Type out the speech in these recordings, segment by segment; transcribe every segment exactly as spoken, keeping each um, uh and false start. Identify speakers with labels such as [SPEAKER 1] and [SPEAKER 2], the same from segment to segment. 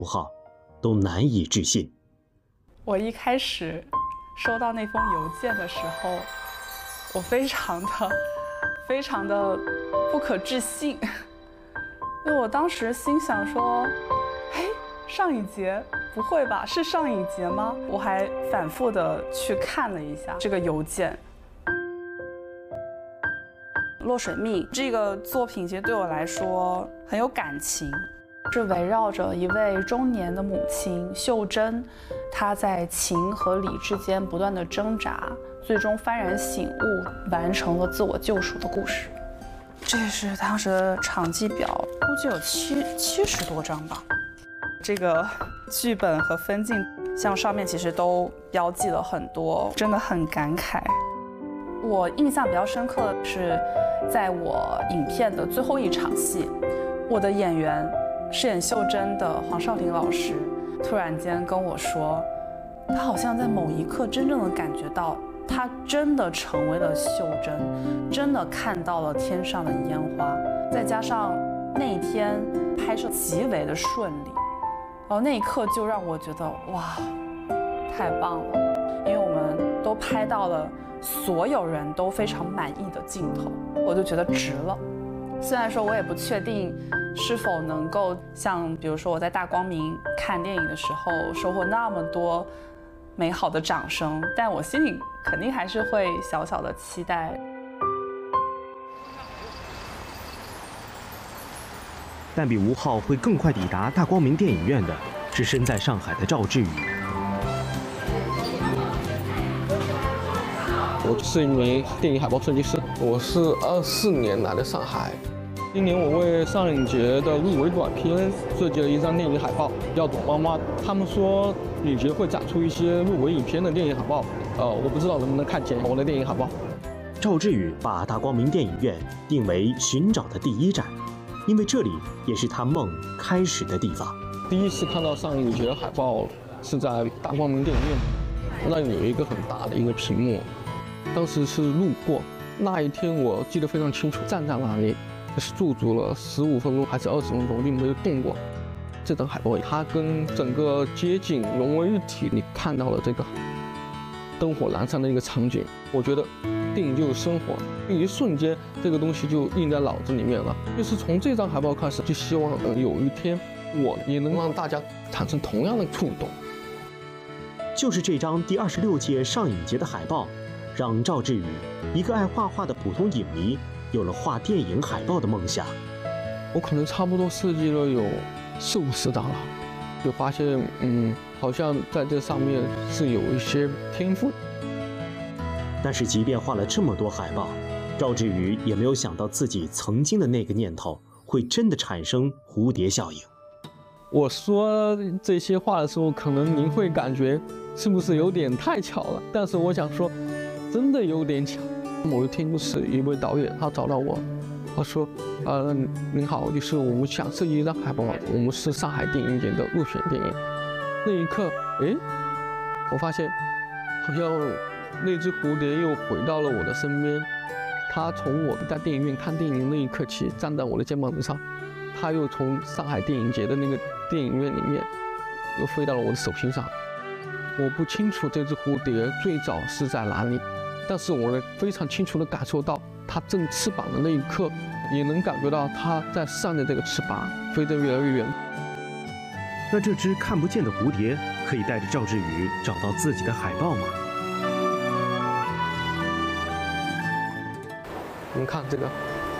[SPEAKER 1] 吴昊都难以置信。
[SPEAKER 2] 我一开始收到那封邮件的时候，我非常的非常的不可置信，因为我当时心想说，嘿，上一节不会吧？是上一节吗？我还反复的去看了一下这个邮件。《落水蜜》这个作品其实对我来说很有感情，是围绕着一位中年的母亲秀珍，她在情和理之间不断的挣扎，最终幡然醒悟，完成了自我救赎的故事。这是当时的场记表，估计有七七十多张吧。这个剧本和分镜，像上面其实都标记了很多，真的很感慨。我印象比较深刻的是，在我影片的最后一场戏，我的演员饰演秀珍的黄少廷老师突然间跟我说，他好像在某一刻真正的感觉到，他真的成为了秀珍，真的看到了天上的烟花。再加上那一天拍摄极为的顺利，然后那一刻就让我觉得哇，太棒了，因为我们都拍到了所有人都非常满意的镜头，我就觉得值了。虽然说我也不确定是否能够像比如说我在大光明看电影的时候收获那么多美好的掌声，但我心里肯定还是会小小的期待。
[SPEAKER 1] 但比吴昊会更快抵达大光明电影院的是身在上海的赵志宇。
[SPEAKER 3] 我是一名电影海报设计师，我是二四年来的上海。今年我为上影节的入围短片设计了一张电影海报，叫《躲妈妈》。他们说影节会展出一些入围影片的电影海报，呃，我不知道能不能看见我的电影海报。
[SPEAKER 1] 赵志宇把大光明电影院定为寻找的第一站，因为这里也是他梦开始的地方。
[SPEAKER 3] 第一次看到上影节的海报是在大光明电影院，那里有一个很大的一个屏幕。当时是路过那一天，我记得非常清楚，站在那里是驻足了十五分钟还是二十分钟，并没有动过。这张海报它跟整个街景融为一体，你看到了这个灯火阑珊的一个场景。我觉得电影就是生活，一瞬间这个东西就印在脑子里面了。就是从这张海报开始，就希望有一天我也能让大家产生同样的触动。
[SPEAKER 1] 就是这张第二十六届上影节的海报，让赵志宇一个爱画画的普通影迷有了画电影海报的梦想。
[SPEAKER 3] 我可能差不多设计了有四五十张了，就发现嗯，好像在这上面是有一些天赋。
[SPEAKER 1] 但是即便画了这么多海报，赵志宇也没有想到自己曾经的那个念头会真的产生蝴蝶效应。
[SPEAKER 3] 我说这些话的时候，可能您会感觉是不是有点太巧了？但是我想说，真的有点巧。某一天，就是一位导演，他找到我，他说：“呃，您好，就是我们想设计一张海报，我们是上海电影节的入选电影。”那一刻，哎，我发现好像那只蝴蝶又回到了我的身边。它从我在电影院看电影那一刻起，站在我的肩膀之上。它又从上海电影节的那个电影院里面，又飞到了我的手心上。我不清楚这只蝴蝶最早是在哪里，但是我能非常清楚地感受到它振翅膀的那一刻，也能感觉到它在扇着这个翅膀飞得越来越远。
[SPEAKER 1] 那这只看不见的蝴蝶可以带着赵志宇找到自己的海报吗？
[SPEAKER 3] 你们看这个，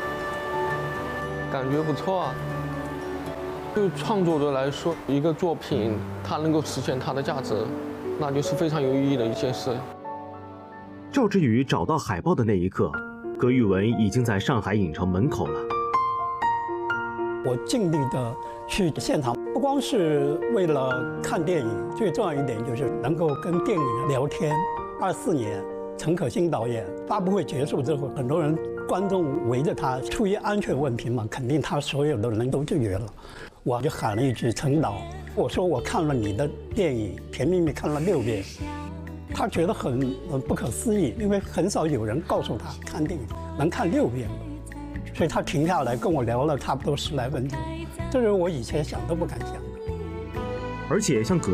[SPEAKER 3] 感觉不错啊。对创作者来说，一个作品它能够实现它的价值，那就是非常有意义的一件事。
[SPEAKER 1] 赵志宇找到海报的那一刻，葛宇文已经在上海影城门口了。
[SPEAKER 4] 我尽力的去现场，不光是为了看电影，最重要一点就是能够跟电影人聊天。二四年，陈可辛导演发布会结束之后，很多人观众围着他，出于安全问题嘛，肯定他所有的人都拒绝了。我就喊了一句：“陈导，我说我看了你的电影《甜蜜蜜》看了六遍。”他觉得很很不可思议，因为很少有人告诉他看电影能看六遍的，所以他停下来跟我聊了差不多十来分钟，这是我以前想都不敢想的。
[SPEAKER 1] 而且像葛